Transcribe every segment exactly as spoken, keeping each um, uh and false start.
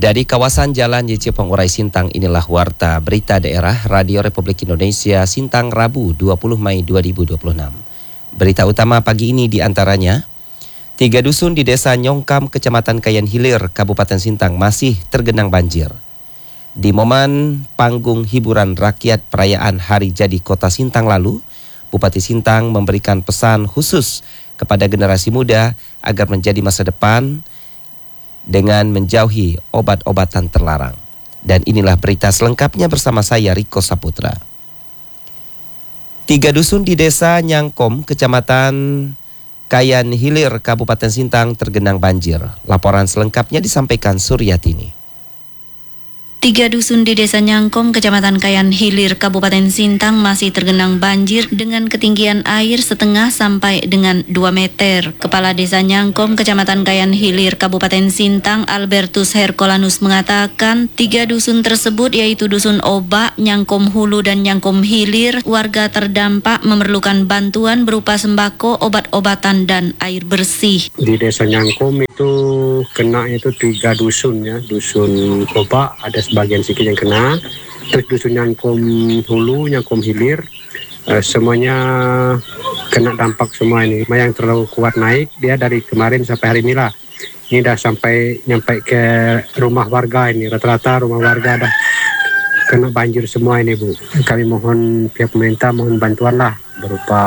Dari kawasan Jalan Y C Pengurai Sintang, inilah Warta Berita Daerah Radio Republik Indonesia Sintang Rabu dua puluh Mei dua ribu dua puluh enam. Berita utama pagi ini diantaranya, tiga dusun di Desa Nyongkam, Kecamatan Kayan Hilir, Kabupaten Sintang masih tergenang banjir. Di momen panggung hiburan rakyat perayaan Hari Jadi Kota Sintang lalu, Bupati Sintang memberikan pesan khusus kepada generasi muda agar menjadi masa depan dengan menjauhi obat-obatan terlarang. Dan inilah berita selengkapnya bersama saya, Riko Saputra. Tiga dusun di Desa Nyangkom, Kecamatan Kayan Hilir, Kabupaten Sintang tergenang banjir. Laporan selengkapnya disampaikan Suryatini. Tiga dusun di Desa Nyangkom, Kecamatan Kayan Hilir, Kabupaten Sintang masih tergenang banjir dengan ketinggian air setengah sampai dengan dua meter. Kepala Desa Nyangkom, Kecamatan Kayan Hilir, Kabupaten Sintang, Albertus Herkolanus mengatakan, tiga dusun tersebut yaitu Dusun Obak, Nyangkom Hulu, dan Nyangkom Hilir, warga terdampak memerlukan bantuan berupa sembako, obat-obatan, dan air bersih. Di Desa Nyangkom itu kena itu tiga dusun ya, Dusun Obak ada sebagian sedikit yang kena, terus dusun Nyangkom Hulu, Nyangkom Hilir, eh, semuanya kena dampak semua ini. Yang terlalu kuat naik, dia dari kemarin sampai hari ini lah. Ini dah sampai nyampe ke rumah warga ini, rata-rata rumah warga dah kena banjir semua ini, Bu. Kami mohon pihak pemerintah mohon bantuan lah berupa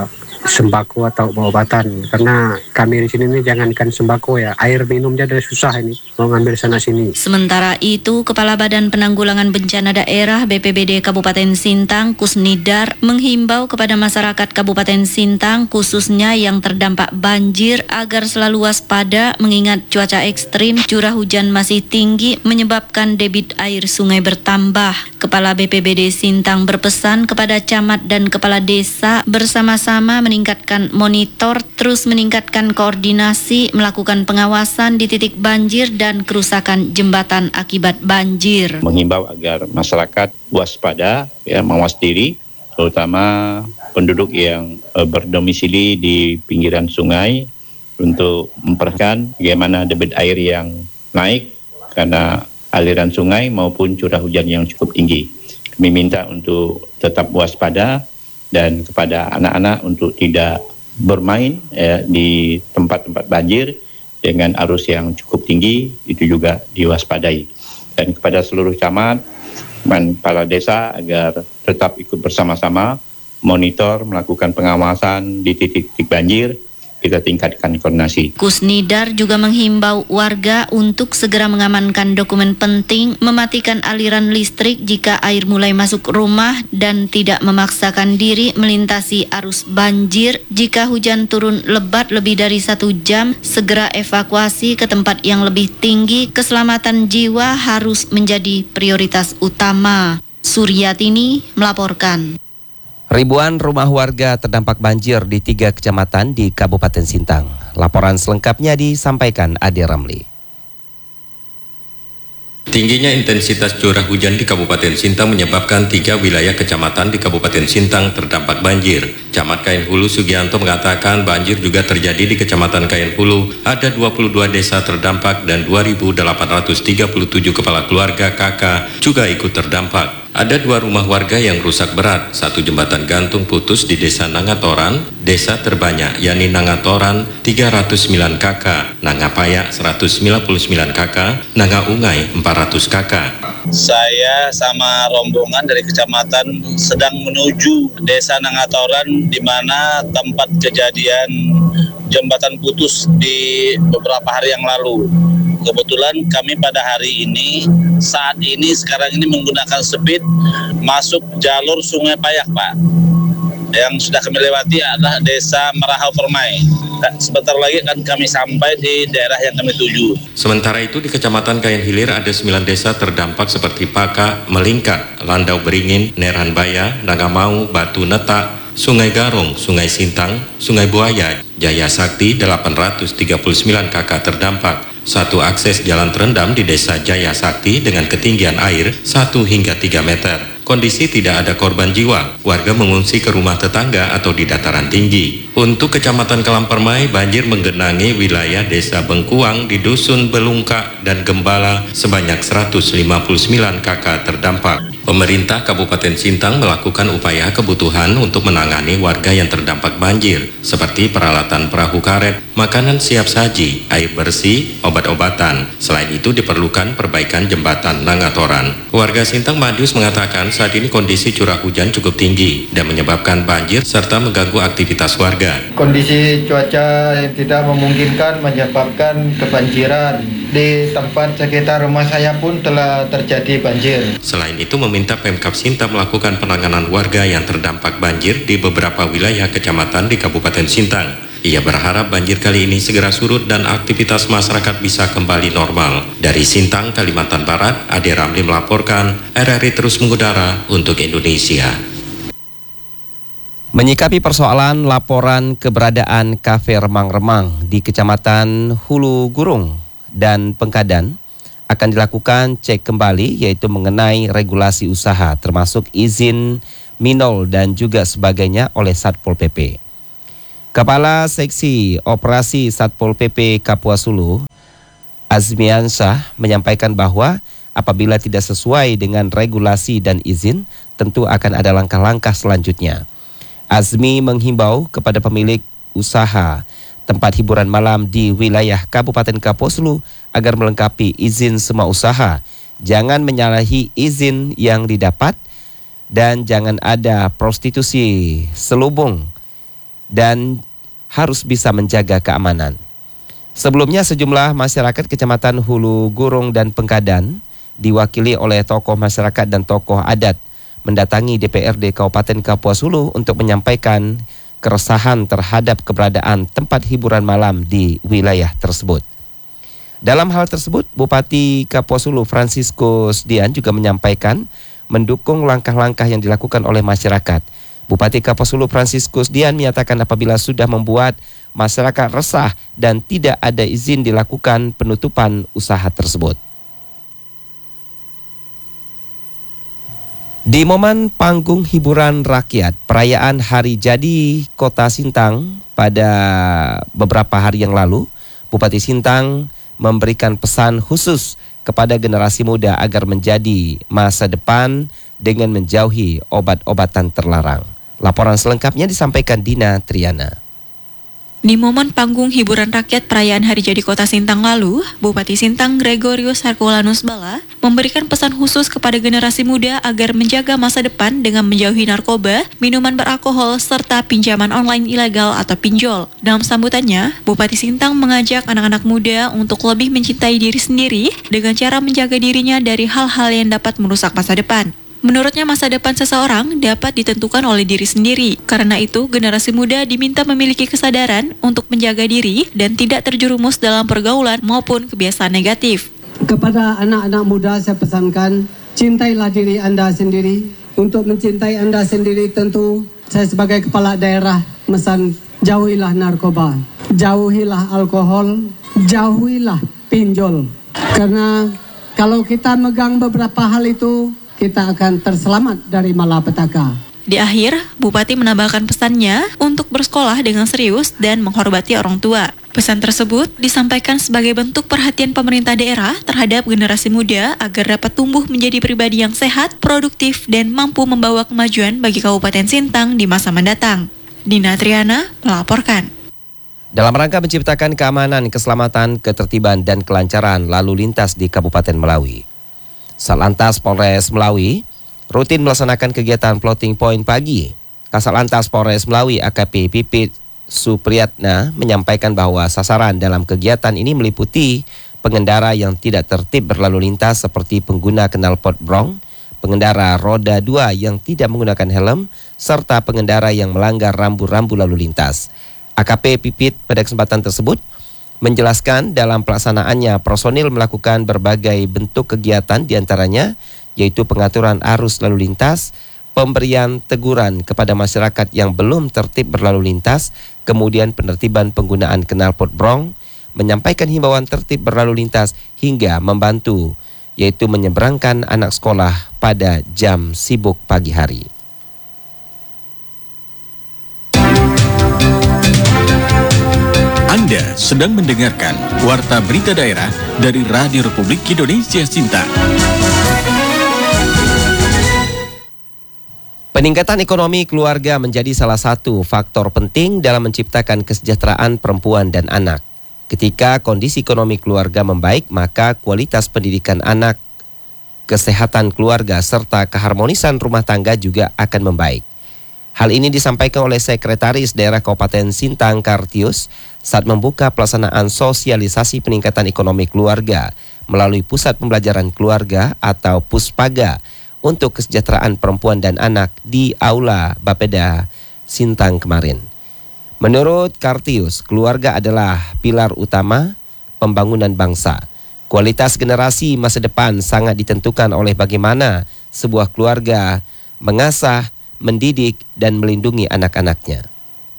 sembako atau obat-obatan, karena kami di sini ini jangankan sembako ya, air minumnya dari susah ini, mau ngambil sana sini. Sementara itu, Kepala Badan Penanggulangan Bencana Daerah B P B D Kabupaten Sintang, Kusnidar, menghimbau kepada masyarakat Kabupaten Sintang khususnya yang terdampak banjir agar selalu waspada mengingat cuaca ekstrim, curah hujan masih tinggi menyebabkan debit air sungai bertambah. Kepala B P B D Sintang berpesan kepada camat dan kepala desa bersama-sama meningkatkan monitor, terus meningkatkan koordinasi, melakukan pengawasan di titik banjir dan kerusakan jembatan akibat banjir. Menghimbau agar masyarakat waspada, ya, mawas diri, terutama penduduk yang e, berdomisili di pinggiran sungai untuk memperhatikan bagaimana debit air yang naik karena aliran sungai maupun curah hujan yang cukup tinggi. Kami minta untuk tetap waspada dan kepada anak-anak untuk tidak bermain eh, di tempat-tempat banjir dengan arus yang cukup tinggi, itu juga diwaspadai. Dan kepada seluruh camat dan kepala desa agar tetap ikut bersama-sama monitor, melakukan pengawasan di titik-titik banjir, kita tingkatkan koordinasi. Kusnidar juga menghimbau warga untuk segera mengamankan dokumen penting, mematikan aliran listrik jika air mulai masuk rumah, dan tidak memaksakan diri melintasi arus banjir. Jika hujan turun lebat lebih dari satu jam, segera evakuasi ke tempat yang lebih tinggi. Keselamatan jiwa harus menjadi prioritas utama. Suryatini melaporkan. Ribuan rumah warga terdampak banjir di tiga kecamatan di Kabupaten Sintang. Laporan selengkapnya disampaikan Ade Ramli. Tingginya intensitas curah hujan di Kabupaten Sintang menyebabkan tiga wilayah kecamatan di Kabupaten Sintang terdampak banjir. Camat Kayan Hulu Sugianto mengatakan banjir juga terjadi di Kecamatan Kayan Hulu. Ada dua puluh dua desa terdampak dan dua ribu delapan ratus tiga puluh tujuh kepala keluarga K K juga ikut terdampak. Ada dua rumah warga yang rusak berat, satu jembatan gantung putus di Desa Nangatoran, desa terbanyak yakni Nangatoran tiga ratus sembilan kakak, Nangapaya seratus sembilan puluh sembilan kakak, Nangaungai empat ratus kakak. Saya sama rombongan dari kecamatan sedang menuju Desa Nangatoran, di mana tempat kejadian jembatan putus di beberapa hari yang lalu. Kebetulan kami pada hari ini, saat ini, sekarang ini menggunakan speed masuk jalur Sungai Payak, Pak. Yang sudah kami lewati adalah Desa Merahau Permai. Sebentar lagi akan kami sampai di daerah yang kami tuju. Sementara itu di Kecamatan Kayan Hilir ada sembilan desa terdampak seperti Paka, Melingkar, Landau Beringin, Neranbaya, Nagamau, Batu Netak, Sungai Garong, Sungai Sintang, Sungai Buaya, Jaya Sakti delapan ratus tiga puluh sembilan kakak terdampak. Satu akses jalan terendam di Desa Jaya Sakti dengan ketinggian air satu hingga tiga meter. kondisi tidak ada korban jiwa. Warga mengungsi ke rumah tetangga atau di dataran tinggi. Untuk Kecamatan Kelampermai, banjir menggenangi wilayah Desa Bengkuang di Dusun Belungka dan Gembala sebanyak seratus lima puluh sembilan kakak terdampak. Pemerintah Kabupaten Sintang melakukan upaya kebutuhan untuk menangani warga yang terdampak banjir, seperti peralatan perahu karet, makanan siap saji, air bersih, obat-obatan. Selain itu diperlukan perbaikan jembatan Nangatoran. Warga Sintang Madius mengatakan saat ini kondisi curah hujan cukup tinggi dan menyebabkan banjir serta mengganggu aktivitas warga. Kondisi cuaca yang tidak memungkinkan menyebabkan kebanjiran. Di tempat sekitar rumah saya pun telah terjadi banjir. Selain itu meminta Pemkab Sintang melakukan penanganan warga yang terdampak banjir di beberapa wilayah kecamatan di Kabupaten Sintang. Ia berharap banjir kali ini segera surut dan aktivitas masyarakat bisa kembali normal. Dari Sintang, Kalimantan Barat, Ade Ramli melaporkan, R R I terus mengudara untuk Indonesia. Menyikapi persoalan laporan keberadaan kafe remang-remang di Kecamatan Hulu Gurung dan Pengkadan, akan dilakukan cek kembali yaitu mengenai regulasi usaha termasuk izin minol dan juga sebagainya oleh Satpol P P. Kepala Seksi Operasi Satpol P P Kapuas Hulu, Azmiansyah, menyampaikan bahwa apabila tidak sesuai dengan regulasi dan izin, tentu akan ada langkah-langkah selanjutnya. Azmi menghimbau kepada pemilik usaha tempat hiburan malam di wilayah Kabupaten Kapuas Hulu agar melengkapi izin semua usaha. Jangan menyalahi izin yang didapat dan jangan ada prostitusi selubung dan harus bisa menjaga keamanan. Sebelumnya sejumlah masyarakat Kecamatan Hulu Gurung dan Pengkadan diwakili oleh tokoh masyarakat dan tokoh adat mendatangi D P R D Kabupaten Kapuas Hulu untuk menyampaikan keresahan terhadap keberadaan tempat hiburan malam di wilayah tersebut. Dalam hal tersebut, Bupati Kapuas Hulu Franciscus Dian juga menyampaikan mendukung langkah-langkah yang dilakukan oleh masyarakat. Bupati Kapuas Hulu Franciscus Dian menyatakan apabila sudah membuat masyarakat resah dan tidak ada izin dilakukan penutupan usaha tersebut. Di momen panggung hiburan rakyat perayaan Hari Jadi Kota Sintang pada beberapa hari yang lalu, Bupati Sintang memberikan pesan khusus kepada generasi muda agar menjadi masa depan dengan menjauhi obat-obatan terlarang. Laporan selengkapnya disampaikan Dina Triana. Di momen panggung hiburan rakyat perayaan Hari Jadi Kota Sintang lalu, Bupati Sintang Gregorius Herculanus Bala memberikan pesan khusus kepada generasi muda agar menjaga masa depan dengan menjauhi narkoba, minuman beralkohol, serta pinjaman online ilegal atau pinjol. Dalam sambutannya, Bupati Sintang mengajak anak-anak muda untuk lebih mencintai diri sendiri dengan cara menjaga dirinya dari hal-hal yang dapat merusak masa depan. Menurutnya masa depan seseorang dapat ditentukan oleh diri sendiri. Karena itu, generasi muda diminta memiliki kesadaran untuk menjaga diri dan tidak terjerumus dalam pergaulan maupun kebiasaan negatif. Kepada anak-anak muda saya pesankan, cintailah diri Anda sendiri. Untuk mencintai Anda sendiri tentu saya sebagai kepala daerah mesan jauhilah narkoba, jauhilah alkohol, jauhilah pinjol. Karena kalau kita megang beberapa hal itu, kita akan terselamat dari malapetaka. Di akhir, Bupati menambahkan pesannya untuk bersekolah dengan serius dan menghormati orang tua. Pesan tersebut disampaikan sebagai bentuk perhatian pemerintah daerah terhadap generasi muda agar dapat tumbuh menjadi pribadi yang sehat, produktif, dan mampu membawa kemajuan bagi Kabupaten Sintang di masa mendatang. Dina Triana melaporkan. Dalam rangka menciptakan keamanan, keselamatan, ketertiban, dan kelancaran lalu lintas di Kabupaten Melawi, Satlantas Polres Melawi rutin melaksanakan kegiatan plotting point pagi. Kasatlantas Polres Melawi A K P Pipit Supriyatna menyampaikan bahwa sasaran dalam kegiatan ini meliputi pengendara yang tidak tertib berlalu lintas seperti pengguna knalpot brong, pengendara roda dua yang tidak menggunakan helm, serta pengendara yang melanggar rambu-rambu lalu lintas. A K P Pipit pada kesempatan tersebut menjelaskan dalam pelaksanaannya personil melakukan berbagai bentuk kegiatan diantaranya yaitu pengaturan arus lalu lintas, pemberian teguran kepada masyarakat yang belum tertib berlalu lintas, kemudian penertiban penggunaan knalpot brong, menyampaikan himbauan tertib berlalu lintas hingga membantu yaitu menyeberangkan anak sekolah pada jam sibuk pagi hari. Anda sedang mendengarkan Warta Berita Daerah dari Radio Republik Indonesia Sintang. Peningkatan ekonomi keluarga menjadi salah satu faktor penting dalam menciptakan kesejahteraan perempuan dan anak. Ketika kondisi ekonomi keluarga membaik, maka kualitas pendidikan anak, kesehatan keluarga, serta keharmonisan rumah tangga juga akan membaik. Hal ini disampaikan oleh Sekretaris Daerah Kabupaten Sintang Kartius saat membuka pelaksanaan sosialisasi peningkatan ekonomi keluarga melalui Pusat Pembelajaran Keluarga atau Puspaga untuk kesejahteraan perempuan dan anak di Aula Bapeda Sintang kemarin. Menurut Kartius, keluarga adalah pilar utama pembangunan bangsa. Kualitas generasi masa depan sangat ditentukan oleh bagaimana sebuah keluarga mengasah, mendidik, dan melindungi anak-anaknya.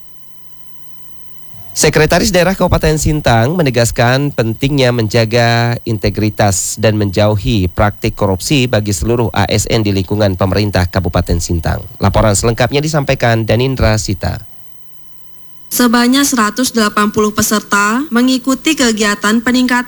Sekretaris Daerah Kabupaten Sintang menegaskan pentingnya menjaga integritas dan menjauhi praktik korupsi bagi seluruh A S N di lingkungan pemerintah Kabupaten Sintang. Laporan selengkapnya disampaikan Danindra Sita. Sebanyak seratus delapan puluh peserta mengikuti kegiatan peningkatan